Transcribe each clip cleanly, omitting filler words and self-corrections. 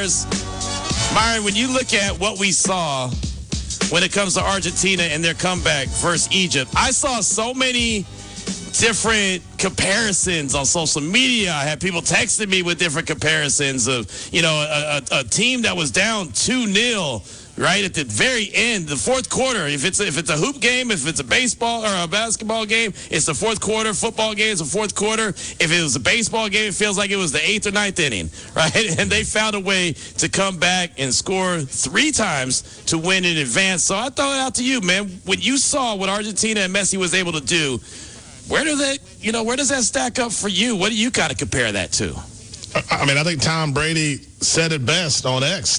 Myron, when you look at what we saw when it comes to Argentina and their comeback versus Egypt, I saw so many different comparisons on social media. I had people texting me with different comparisons of, a team that was down 2-0 right at the very end, the fourth quarter. If it's a hoop game, if it's a baseball or a basketball game, it's the fourth quarter. Football game is the fourth quarter. If it was a baseball game, it feels like it was the eighth or ninth inning, right? And they found a way to come back and score 3 times to win in advance. So I throw it out to you, man. When you saw what Argentina and Messi was able to do, where does that stack up for you? What do you kind of compare that to? I mean, I think Tom Brady said it best on X,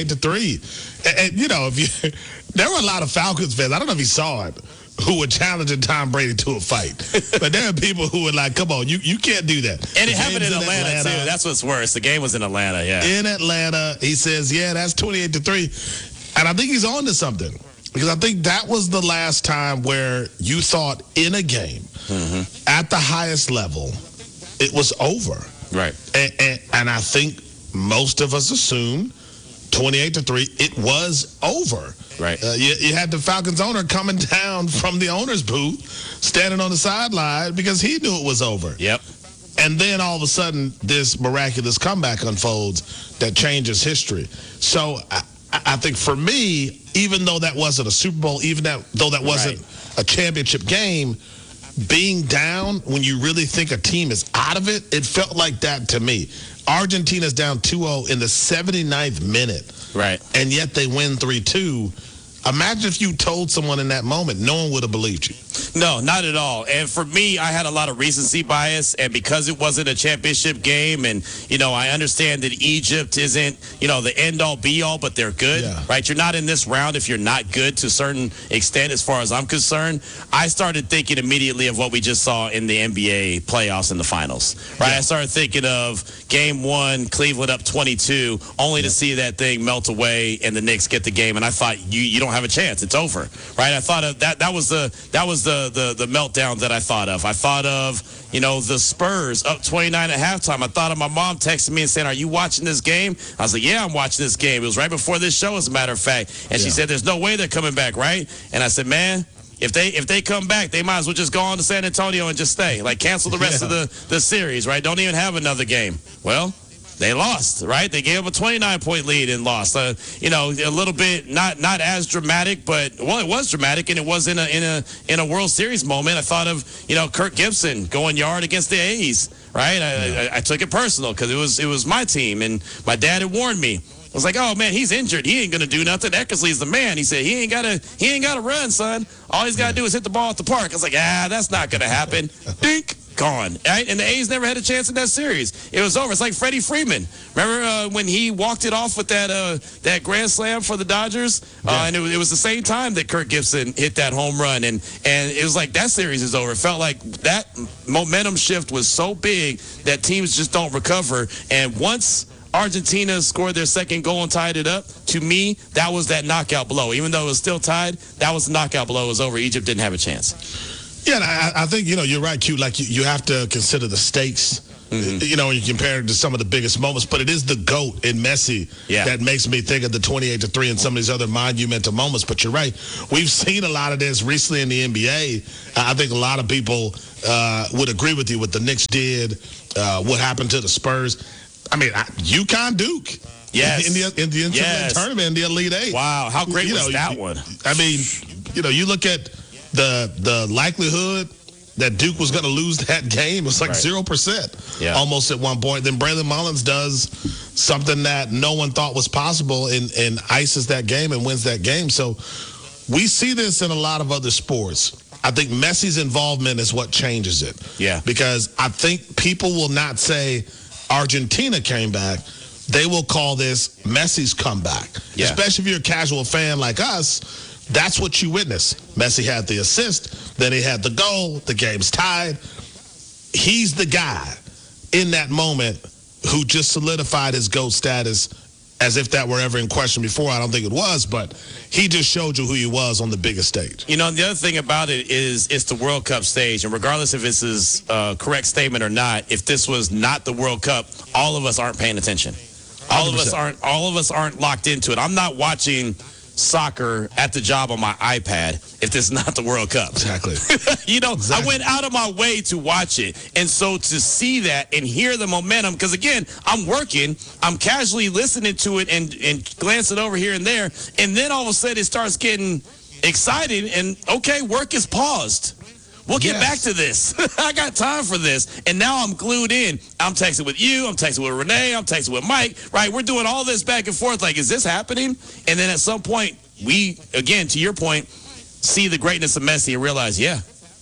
28-3. And there were a lot of Falcons fans, I don't know if you saw it, who were challenging Tom Brady to a fight. But there are people who were like, come on, you can't do that. And it happened in Atlanta, too. That's what's worse. The game was in Atlanta, yeah. In Atlanta, he says, yeah, that's 28-3. And I think he's on to something. Because I think that was the last time where you thought in a game, at the highest level, it was over. Right. And I think most of us assumed 28-3, it was over. Right. You had the Falcons owner coming down from the owner's booth, standing on the sideline because he knew it was over. Yep. And then all of a sudden, this miraculous comeback unfolds that changes history. So I think for me, even though that wasn't a Super Bowl, though that wasn't a championship game, being down when you really think a team is out of it, it felt like that to me. Argentina's down 2-0 in the 79th minute. Right. And yet they win 3-2. Imagine if you told someone in that moment, no one would have believed you. No, not at all. And for me, I had a lot of recency bias, and because it wasn't a championship game, and, I understand that Egypt isn't, the end-all, be-all, but they're good, right? You're not in this round if you're not good to a certain extent as far as I'm concerned. I started thinking immediately of what we just saw in the NBA playoffs and the finals, right? I started thinking of Game 1, Cleveland up 22, only to see that thing melt away and the Knicks get the game, and I thought, you don't have a chance. It's over, right? I thought of that was the meltdown that I thought of. I thought of, the Spurs up 29 at halftime. I thought of my mom texting me and saying, are you watching this game? I was like, yeah, I'm watching this game. It was right before this show, as a matter of fact. And she said, there's no way they're coming back, right? And I said, man, if they come back, they might as well just go on to San Antonio and just stay. Like, cancel the rest of the series, right? Don't even have another game. Well, they lost, right? They gave up a 29-point lead and lost. A little bit not as dramatic, but it was dramatic, and it was in a World Series moment. I thought of Kirk Gibson going yard against the A's, right? I took it personal because it was my team, and my dad had warned me. I was like, oh man, he's injured. He ain't gonna do nothing. Eckersley's the man. He said he ain't gotta run, son. All he's gotta do is hit the ball at the park. I was like, that's not gonna happen. Dink. Gone, right? And the A's never had a chance in that series. It was over. It's like Freddie Freeman. Remember when he walked it off with that grand slam for the Dodgers? And it was the same time that Kirk Gibson hit that home run. And it was like that series is over. It felt like that momentum shift was so big that teams just don't recover. And once Argentina scored their second goal and tied it up, to me, that was that knockout blow. Even though it was still tied, that was the knockout blow. It was over. Egypt didn't have a chance. Yeah, I think, you're right, Q. Like, you have to consider the stakes, when you compare it to some of the biggest moments. But it is the GOAT in Messi that makes me think of the 28-3 and some of these other monumental moments. But you're right. We've seen a lot of this recently in the NBA. I think a lot of people would agree with you what the Knicks did, what happened to the Spurs. I mean, UConn Duke. Yes. In the NCAA tournament, in the Elite Eight. Wow, how great was that one? I mean, you look at the likelihood that Duke was going to lose that game was like 0% almost at one point. Then Braylon Mullins does something that no one thought was possible and ices that game and wins that game. So we see this in a lot of other sports. I think Messi's involvement is what changes it. Yeah. Because I think people will not say Argentina came back. They will call this Messi's comeback. Yeah. Especially if you're a casual fan like us. That's what you witness. Messi had the assist, then he had the goal, the game's tied. He's the guy in that moment who just solidified his GOAT status as if that were ever in question before. I don't think it was, but he just showed you who he was on the biggest stage. The other thing about it is it's the World Cup stage, and regardless if this is a correct statement or not, if this was not the World Cup, all of us aren't paying attention. All of us aren't locked into it. I'm not watching soccer at the job on my iPad if this is not the World Cup. Exactly. Exactly. I went out of my way to watch it. And so to see that and hear the momentum, because again, I'm working, I'm casually listening to it and glancing over here and there. And then all of a sudden it starts getting exciting and okay, work is paused. We'll get back to this. I got time for this. And now I'm glued in. I'm texting with you. I'm texting with Renee. I'm texting with Mike. Right? We're doing all this back and forth. Like, is this happening? And then at some point, we, again, to your point, see the greatness of Messi and realize, yeah,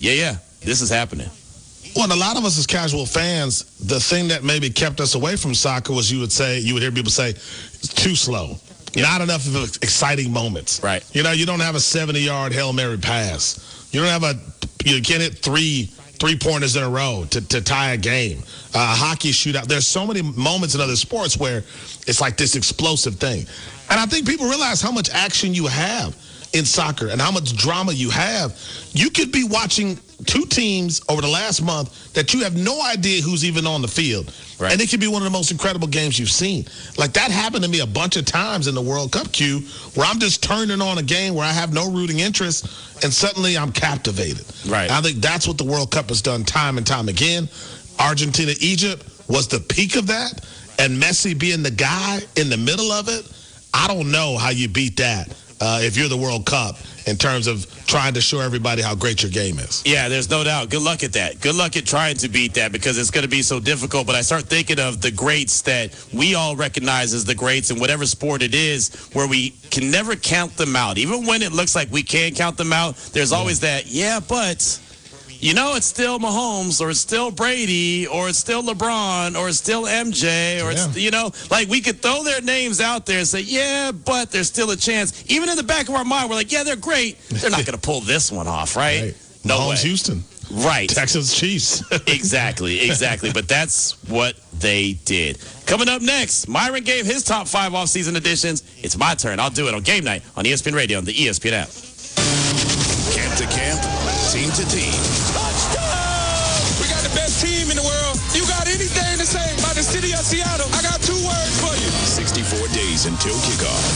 this is happening. Well, and a lot of us as casual fans, the thing that maybe kept us away from soccer was you would hear people say, it's too slow. Yep. Not enough of exciting moments. Right. You don't have a 70-yard Hail Mary pass. You don't have you can't hit three-pointers in a row to tie a game. Hockey shootout. There's so many moments in other sports where it's like this explosive thing. And I think people realize how much action you have in soccer and how much drama you have. You could be watching two teams over the last month that you have no idea who's even on the field. Right. And it could be one of the most incredible games you've seen. Like, that happened to me a bunch of times in the World Cup, Q, where I'm just turning on a game where I have no rooting interest, and suddenly I'm captivated. Right. I think that's what the World Cup has done time and time again. Argentina, Egypt was the peak of that, and Messi being the guy in the middle of it, I don't know how you beat that if you're the World Cup in terms of trying to show everybody how great your game is. Yeah, there's no doubt. Good luck at that. Good luck at trying to beat that because it's going to be so difficult. But I start thinking of the greats that we all recognize as the greats in whatever sport it is where we can never count them out. Even when it looks like we can count them out, there's always that, but... it's still Mahomes, or it's still Brady, or it's still LeBron, or it's still MJ, or it's, like we could throw their names out there and say, but there's still a chance. Even in the back of our mind, we're like, they're great. They're not going to pull this one off, right? No Mahomes, way. Houston. Right. Texas Chiefs. Exactly. But that's what they did. Coming up next, Myron gave his top 5 offseason editions. It's my turn. I'll do it on Game Night on ESPN Radio and the ESPN app. Camp to camp, team to team. We got the best team in the world. You got anything to say about the city of Seattle? I got 2 words for you. 64 days until kickoff.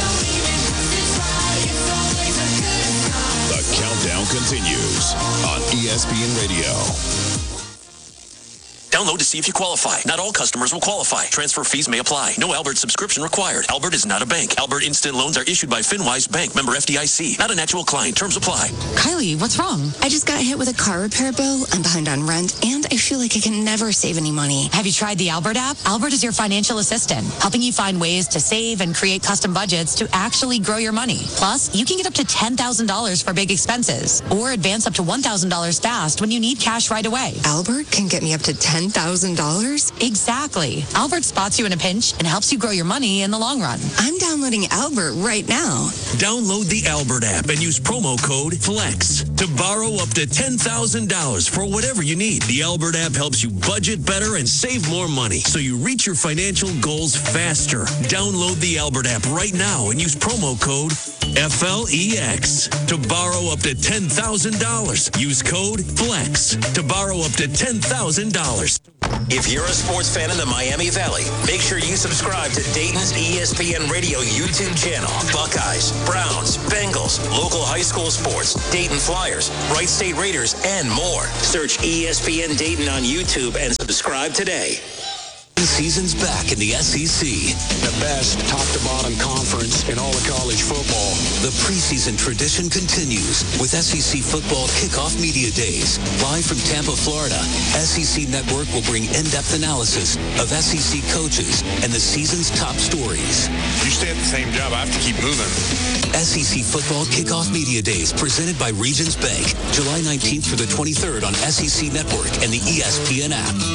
The countdown continues on ESPN Radio. Download to see if you qualify. Not all customers will qualify. Transfer fees may apply. No Albert subscription required. Albert is not a bank. Albert Instant Loans are issued by FinWise Bank, member FDIC. Not an actual client. Terms apply. Kylie, what's wrong? I just got hit with a car repair bill. I'm behind on rent, and I feel like I can never save any money. Have you tried the Albert app? Albert is your financial assistant, helping you find ways to save and create custom budgets to actually grow your money. Plus, you can get up to $10,000 for big expenses, or advance up to $1,000 fast when you need cash right away. Albert can get me up to $10,000? Exactly. Albert spots you in a pinch and helps you grow your money in the long run. I'm downloading Albert right now. Download the Albert app and use promo code FLEX to borrow up to $10,000 for whatever you need. The Albert app helps you budget better and save more money so you reach your financial goals faster. Download the Albert app right now and use promo code FLEX to borrow up to $10,000. Use code FLEX to borrow up to $10,000. If you're a sports fan in the Miami Valley, make sure you subscribe to Dayton's ESPN Radio YouTube channel. Buckeyes, Browns, Bengals, local high school sports, Dayton Flyers, Wright State Raiders, and more. Search ESPN Dayton on YouTube and subscribe today. The season's back in the SEC. The best top-to-bottom conference in all of college football. The preseason tradition continues with SEC Football Kickoff Media Days. Live from Tampa, Florida, SEC Network will bring in-depth analysis of SEC coaches and the season's top stories. You stay at the same job, I have to keep moving. SEC Football Kickoff Media Days presented by Regions Bank. July 19th through the 23rd on SEC Network and the ESPN app.